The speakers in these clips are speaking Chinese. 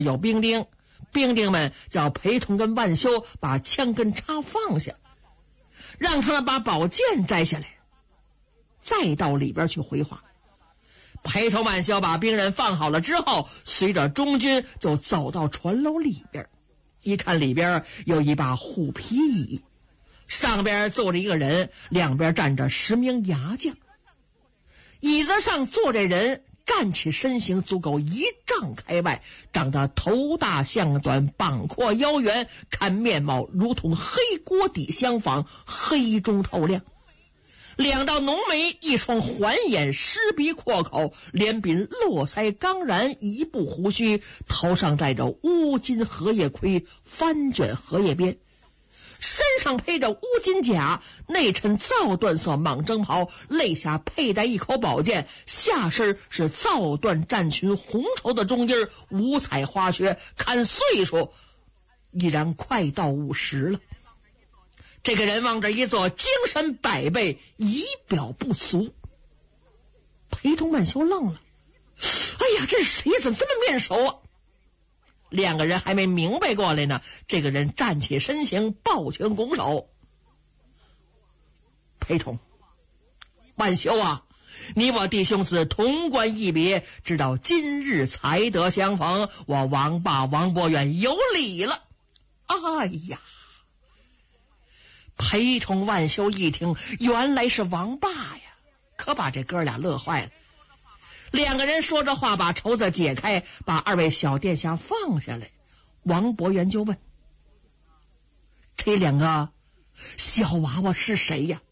有兵丁，兵丁们叫裴同跟万修把枪跟叉放下，让他们把宝剑摘下来，再到里边去回话。裴同万修把兵人放好了之后，随着中军就走到船楼里边，一看里边有一把虎皮椅，上边坐着一个人，两边站着10名牙将。椅子上坐着人，站起身形足够1丈开外，长得头大项短，膀阔腰圆，看面貌如同黑锅底相仿，黑中透亮。2道浓眉，一双环眼，狮鼻阔口，脸鬓络腮刚然，一部胡须，头上戴着乌金荷叶盔，翻卷荷叶边，身上披着乌金甲，内衬皂缎色蟒征袍，肋下佩戴一口宝剑，下身是皂缎战裙，红绸的中衣，五彩花靴，看岁数已然快到50了。这个人望着一座精神百倍，仪表不俗。裴同万修愣了，哎呀，这是谁？怎么这么面熟啊？2个人还没明白过来呢，这个人站起身形，抱拳拱手。裴同，万修啊，你我弟兄子同关一别，知道今日才得相逢，我王霸王伯远有礼了。哎呀，裴同万修一听，原来是王霸呀，可把这哥俩乐坏了。2个人说着话，把绸子解开，把2位小殿下放下来。王伯元就问：这2个小娃娃是谁呀？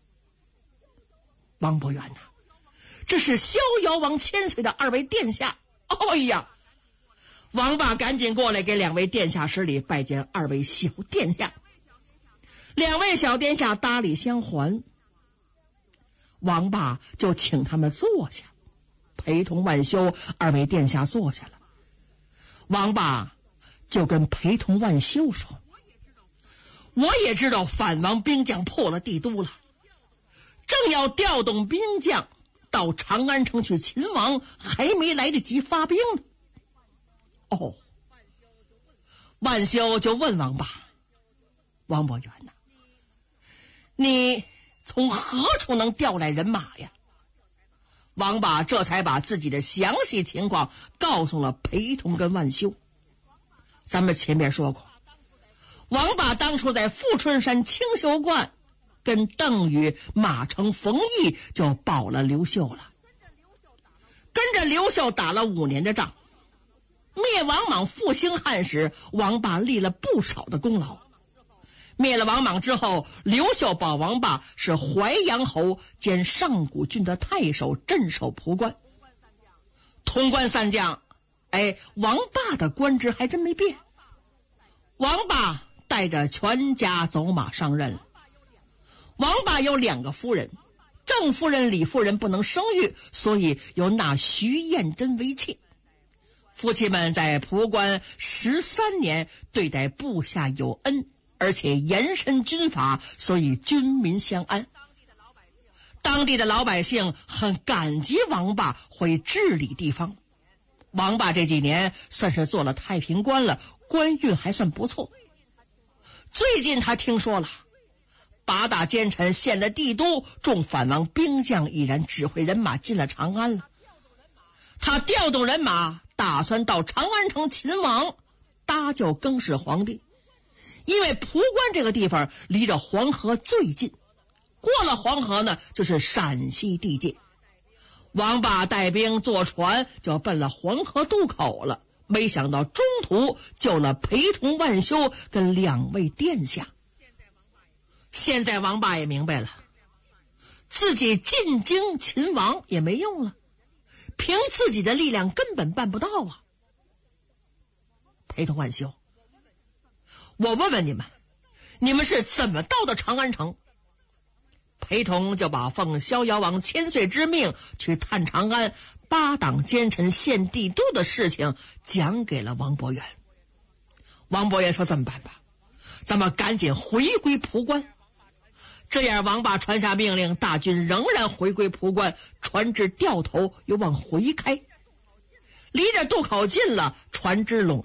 王伯元呐，这是逍遥王千岁的2位殿下。哎呀，王霸赶紧过来给2位殿下施礼，拜见2位小殿下。2位小殿下搭理相还，王霸就请他们坐下。裴同万修2位殿下坐下了，王霸就跟裴同万修说：我也知道反王兵将破了帝都了，正要调动兵将到长安城去擒王，还没来得及发兵呢。哦，万修就问王霸：王伯元呐，你从何处能调来人马呀？王霸这才把自己的详细情况告诉了裴同跟万修。咱们前面说过，王霸当初在富春山青秀观跟邓禹、马成、冯异就保了刘秀了，跟着刘秀打了5年的仗，灭王莽复兴汉时，王霸立了不少的功劳。灭了王莽之后，刘秀保王霸是淮阳侯兼上古郡的太守，镇守蒲关，潼关3将。王霸的官职还真没变。王霸带着全家走马上任了。王霸有2个夫人，郑夫人、李夫人不能生育，所以由纳徐彦珍为妾。夫妻们在蒲关13年，对待部下有恩，而且严申军法，所以军民相安。当地的老百姓很感激王霸会治理地方。王霸这几年算是做了太平官了，官运还算不错。最近他听说了8大奸臣陷了帝都，众反王兵将已然指挥人马进了长安了。他调动人马，打算到长安城擒王，搭救更始皇帝。因为蒲关这个地方离着黄河最近，过了黄河呢就是陕西地界。王霸带兵坐船就奔了黄河渡口了，没想到中途救了裴同万修跟2位殿下。现在王霸也明白了，自己进京擒王也没用了，凭自己的力量根本办不到啊。裴同万修，我问问你们，你们是怎么到的长安城？裴同就把奉逍遥王千岁之命去探长安8党奸臣陷帝都的事情讲给了王伯元。王伯元说：这么办吧，咱们赶紧回归蒲关。这样王霸传下命令，大军仍然回归蒲关，船只掉头又往回开。 离着渡口近了，船只拢